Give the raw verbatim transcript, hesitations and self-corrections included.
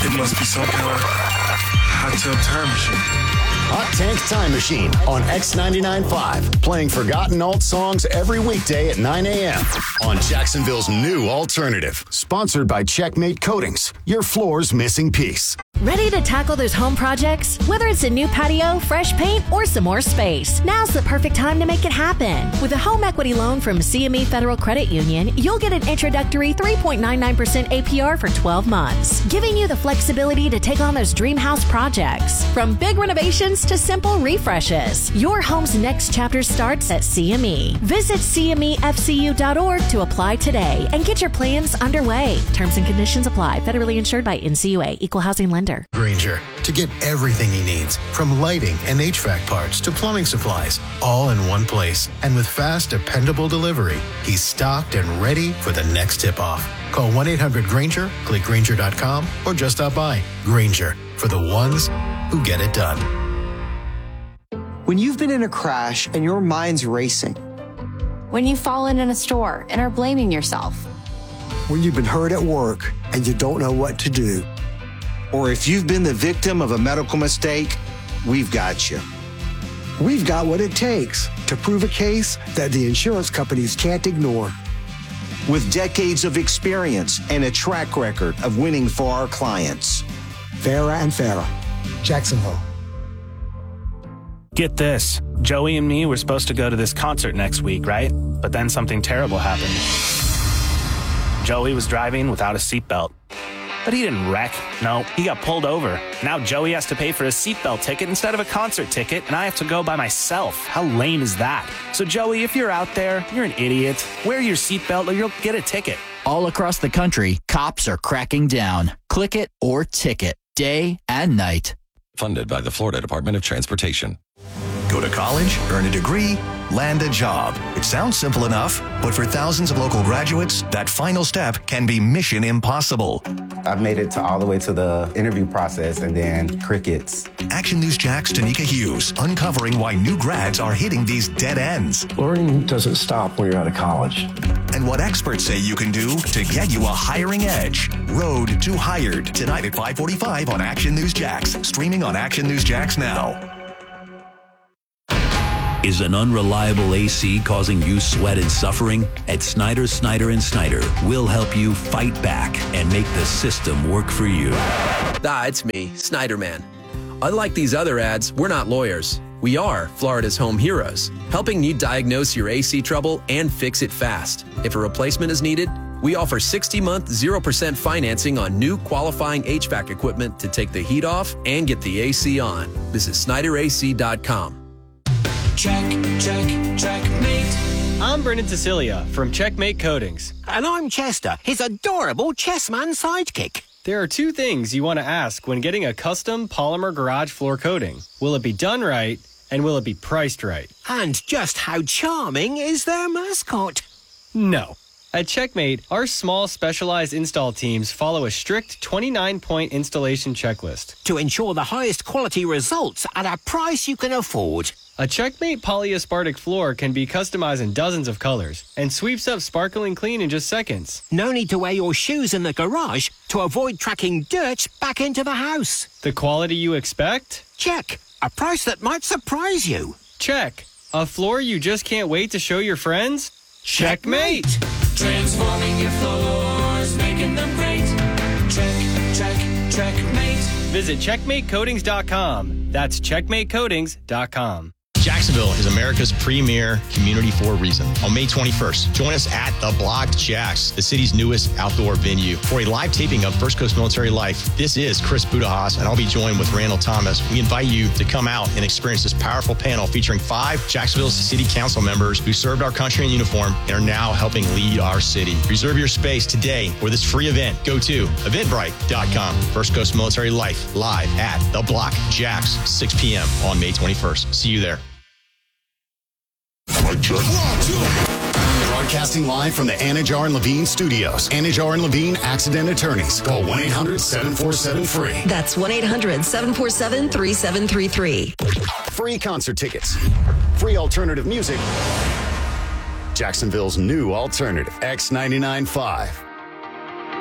It must be some kind of hot tub time machine. Hot Tank Time Machine on X ninety-nine point five. Playing forgotten alt songs every weekday at nine a.m. on Jacksonville's new alternative. Sponsored by Checkmate Coatings, your floor's missing piece. Ready to tackle those home projects? Whether it's a new patio, fresh paint, or some more space, now's the perfect time to make it happen. With a home equity loan from C M E Federal Credit Union, you'll get an introductory three point nine nine percent A P R for twelve months, giving you the flexibility to take on those dream house projects. From big renovations to simple refreshes, your home's next chapter starts at C M E. Visit C M E F C U dot org to apply today and get your plans underway. Terms and conditions apply. Federally insured by N C U A. Equal housing lender. Grainger, to get everything he needs, from lighting and H V A C parts to plumbing supplies, all in one place. And with fast, dependable delivery, he's stocked and ready for the next tip-off. Call one eight hundred Grainger, click Grainger dot com, or just stop by. Grainger, for the ones who get it done. When you've been in a crash and your mind's racing. When you've fallen in a store and are blaming yourself. When you've been hurt at work and you don't know what to do. Or if you've been the victim of a medical mistake, we've got you. We've got what it takes to prove a case that the insurance companies can't ignore. With decades of experience and a track record of winning for our clients. Farah and Farah, Jacksonville. Get this. Joey and me were supposed to go to this concert next week, right? But then something terrible happened. Joey was driving without a seatbelt. But he didn't wreck. No, he got pulled over. Now Joey has to pay for a seatbelt ticket instead of a concert ticket, and I have to go by myself. How lame is that? So Joey, if you're out there, you're an idiot. Wear your seatbelt or you'll get a ticket. All across the country, cops are cracking down. Click it or ticket, day and night. Funded by the Florida Department of Transportation. Go to college, earn a degree, land a job. It sounds simple enough, but for thousands of local graduates, that final step can be mission impossible. I've made it to all the way to the interview process and then crickets. Action News Jack's Tanika Hughes, uncovering why new grads are hitting these dead ends. Learning doesn't stop when you're out of college. And what experts say you can do to get you a hiring edge. Road to Hired, tonight at five forty-five on Action News Jax, streaming on Action News Jax now. Is an unreliable A C causing you sweat and suffering? At Snyder, Snyder and Snyder, we'll help you fight back and make the system work for you. Ah, it's me, Snyder Man. Unlike these other ads, we're not lawyers. We are Florida's home heroes, helping you diagnose your A C trouble and fix it fast. If a replacement is needed, we offer sixty-month, zero percent financing on new qualifying H V A C equipment to take the heat off and get the A C on. Visit Snyder A C dot com. Check, check, checkmate. I'm Brendan Cecilia from Checkmate Coatings. And I'm Chester, his adorable chessman sidekick. There are two things you want to ask when getting a custom polymer garage floor coating. Will it be done right, and will it be priced right? And just how charming is their mascot? No. At Checkmate, our small specialized install teams follow a strict twenty-nine point installation checklist to ensure the highest quality results at a price you can afford. A Checkmate polyaspartic floor can be customized in dozens of colors and sweeps up sparkling clean in just seconds. No need to wear your shoes in the garage to avoid tracking dirt back into the house. The quality you expect? Check. A price that might surprise you. Check. A floor you just can't wait to show your friends? Checkmate! Transforming your floors, making them great. Check, check, checkmate. Visit checkmate coatings dot com. That's checkmate coatings dot com. Jacksonville is America's premier community for a reason. On May twenty-first, join us at The Block Jax, the city's newest outdoor venue, for a live taping of First Coast Military Life. This is Chris Budahas, and I'll be joined with Randall Thomas. We invite you to come out and experience this powerful panel featuring five Jacksonville City Council members who served our country in uniform and are now helping lead our city. Reserve your space today for this free event. Go to eventbrite dot com. First Coast Military Life, live at The Block Jax, six p.m. on May twenty-first. See you there. Broadcasting live from the Anajar and Levine studios. Anajar and Levine Accident Attorneys. Call one eight hundred seven four seven free. That's one eight hundred seven four seven three seven three three. Free concert tickets. Free alternative music. Jacksonville's new alternative. X ninety-nine point five.